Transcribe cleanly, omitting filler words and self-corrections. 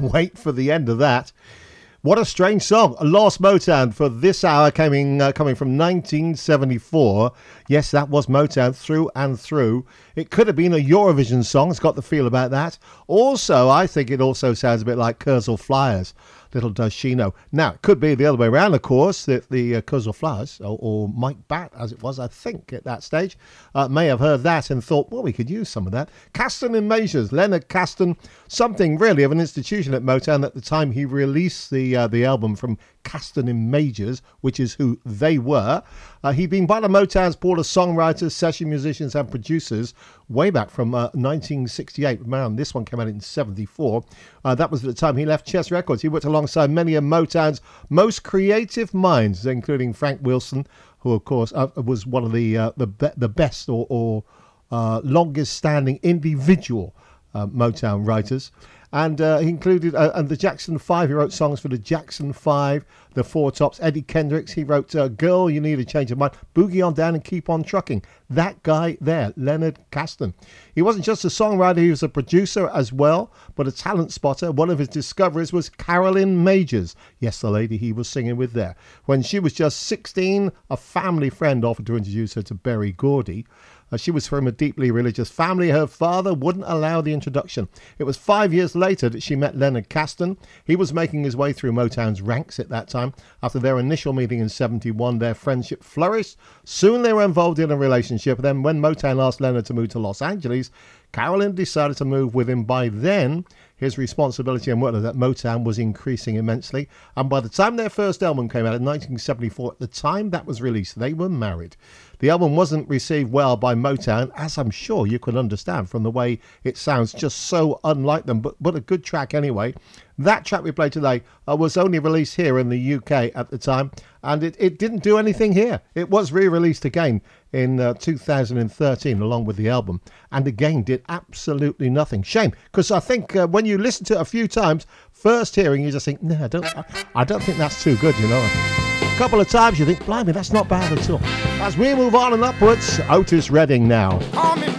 wait for the end of that. What a strange song. Lost Motown for this hour coming from 1974. Yes, that was Motown through and through. It could have been a Eurovision song. It's got the feel about that. Also, I think it also sounds a bit like Kursaal Flyers. Little does she know. Now, it could be the other way around, of course, that the Kursaal Flyers, or Mike Batt, as it was, I think, at that stage, may have heard that and thought, well, we could use some of that. Caston and Majors, Leonard Caston, something really of an institution at Motown at the time he released the album from Caston and Majors, which is who they were. He'd been part of Motown's pool of songwriters, session musicians and producers way back from 1968. Man, this one came out in 74. That was at the time he left Chess Records. He worked alongside many of Motown's most creative minds, including Frank Wilson, who, of course, was one of the best or longest standing individual Motown writers. And he included and the Jackson 5. He wrote songs for the Jackson 5, the Four Tops, Eddie Kendricks. He wrote Girl, You Need a Change of Mind, Boogie on Down and Keep on Trucking. That guy there, Leonard Caston. He wasn't just a songwriter, he was a producer as well, but a talent spotter. One of his discoveries was Carolyn Majors. Yes, the lady he was singing with there. When she was just 16, a family friend offered to introduce her to Berry Gordy. She was from a deeply religious family. Her father wouldn't allow the introduction. It was 5 years later that she met Leonard Caston. He was making his way through Motown's ranks at that time. After their initial meeting in 71, their friendship flourished. Soon they were involved in a relationship. Then when Motown asked Leonard to move to Los Angeles, Carolyn decided to move with him. By then, his responsibility and workload at Motown was increasing immensely. And by the time their first album came out in 1974, at the time that was released, they were married. The album wasn't received well by Motown, as I'm sure you can understand from the way it sounds just so unlike them, but a good track anyway. That track we played today was only released here in the UK at the time, and it didn't do anything here. It was re-released again in 2013 along with the album, and again did absolutely nothing. Shame, because I think when you listen to it a few times, first hearing you just think, no, I don't think that's too good, you know. A couple of times you think, blimey, that's not bad at all. As we move on and upwards, Otis Redding now.